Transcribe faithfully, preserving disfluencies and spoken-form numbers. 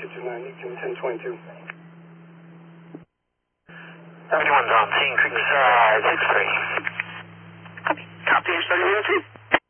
two two nine, you can ten twenty-two. seventy-one's on scene, Creekside six three.